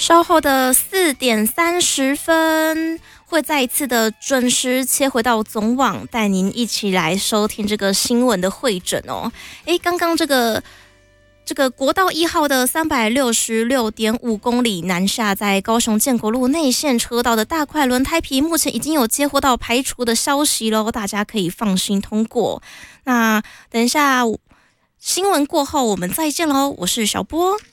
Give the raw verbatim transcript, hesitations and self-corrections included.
稍后的四点三十分，会再一次的准时切回到总网，带您一起来收听这个新闻的汇整哦。诶，刚刚这个这个国道一号的三百六十六点五公里南下，在高雄建国路内线车道的大块轮胎皮，目前已经有接获到排除的消息喽，大家可以放心通过。那等一下新闻过后，我们再见喽，我是小波。